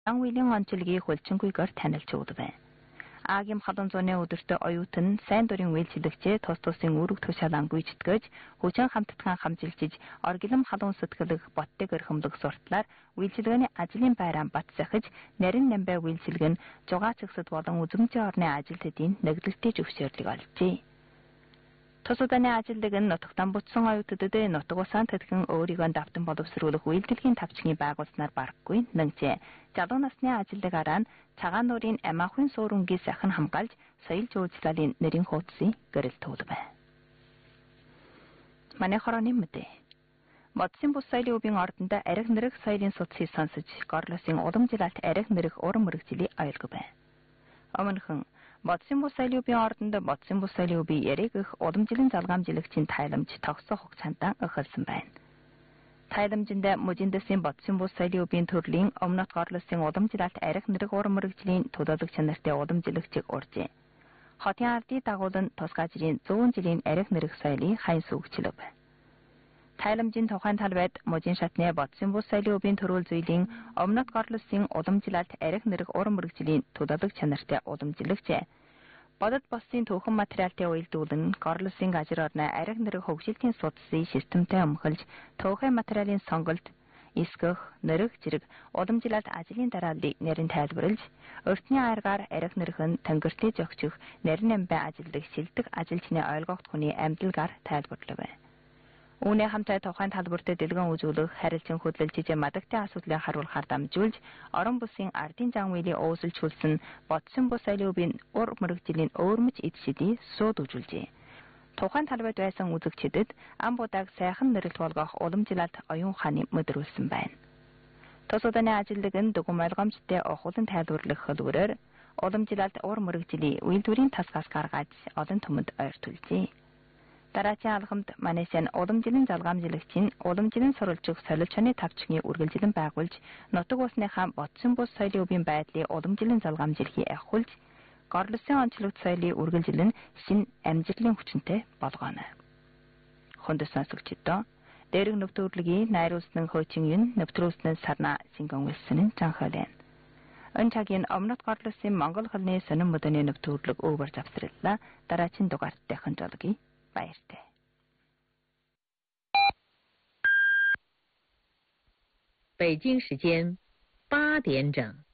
Уилийн онцлогийг хөлчингүйгээр танилж өгдөг. Агим халуун зууны өдөртөө оюутан сайн дурын үйлчлэгчээ тус тусын үүрэг тушаалан гүйцэтгэж, хүчин хамтдхан хамжилчиж, оргилом халуун сэтгэлэг боттыг өрхөмлөх суртлаар үйлчлэгээний ажлын байраа бат сахиж, нарийн намбай үйлчлэг нь жугаач болон үзмжийн орны ажилтнуудын нэгдэлтийн зөвшөөрлийг олжээ. Тус удааны ажилтнууд нь нутагтан бутсан оюутнуудад нутаг усаан тэтгэн өөрийгөө давтан боловсруулах үйлдвэрлэлийн тавчгийг байгуулснаар барахгүй нэгжээ. Залуу насны ажилтнуудаараа цагаан нуурын амаахын суурингийн сахин хамгаалж соёл жуулчлалын нэрийн хуудсыг гэрэлтүүлв. Манай хорооны мэдээ. Модсын бус соёлын өвийн ордонд арх нэрх соёлын судсыг сонсож, Горлосын уламжлалт арх нэрх уран мөрөгжлийг ойлгов. Өмнөхөн Модсын бус соёлын өвийн ордонд Модсын бус соёлын өвийн яриг их уламжлалын залгаамжлагчийн тайламж тогсох хугацаанд эхэлсэн байна. Тайламжинд мужиндэсийн Модсын бус соёлын өвийн төрлийн өмнөд Горлосын уламжлалт арх нэрх уран мөрөгжлийн төлөөлөх чанартай уламжлагчийг урьжээ. Хотын ардын дагуулан тусгай жирийн 100 жилийн арх нэрх соёлыг хайн сүгчлөв. Тайламжийн тухайн талбайд мужийн шатны Модсын бус соёлын өвийн төрөл зүйлийн өмнөд Горлосын уламжлалт арх нэрх уран мөрөгжлийн төлөөлөх чанартай уламжлагчээ. Бодод босын түүхэн материалтай уялдуулан Горлосын гажир орны арх нэрх хөгжилтийн судсыг системтэй өмхөлж, түүхэн материалын сонголт, эсгэх, нэрх зэрэг уламжлалт ажлын дарааллыг нарийн тайлбарлаж, өртний аргаар арх нэрх нь тэнгэртээ зохичих, нарийн амбай ажилдаг шилдэг ажилчны ойлгогд хүний амьдлгаар тайлбарлав. Үүний хамтаа тухайн талбарт дэлгэн үзүүлэх, харилцан хөдөлж мадагтай асуудлыг харуулахаар дамжуулж, орон бусын ардын зан үйлийн өөсөлжүүлсэн Модсын бус соёлын өвийн ур мөрөгжлийн өөрмөц эд шидийг сууд үзүүлжээ. Тухайн талбайд байсан үзэгчдэд ам будааг сайхан нэрэлт болгох уламжлалт оюун ухааны мэдрүүлсэн байна. Тус удааны ажилтнууд нь дүгм ойлгомжтой охуулан тайлбарлах хөлбөрөөр уламжлалт ур мөрөгжлийн үйлдвэрийн тасгаас гаргаж олон түмэнд ойртуулжээ. Дараачийн алхамд Манайсан уламжлалын залгаамжлагчийн уламжлалын сурвалжих солилцооны тавчгийн үргэлжлэн байгуулж, нутаг усныхаа Модсын бус соёлын өвийн байдлыг уламжлалын залгаамжлахыг ахиулж, Горлосын онцлогт соёлын үргэлжлэн шин амжилтын хүчинтэй болгоно. Хүндэс сонсогчдоо дээрх нэвтрүүлгийн найруулсан хөөчин юм нэвтрүүлсэн сарна сингон wilson жанхалэн. Өнчагийн өмнөд Горлосын Монгол хэлний сонин мөдөний нэвтрүүлэг өвөр завсарлаа. Дараачийн дугаарт дахин жолгий. Баяртай. 北京时间8点整。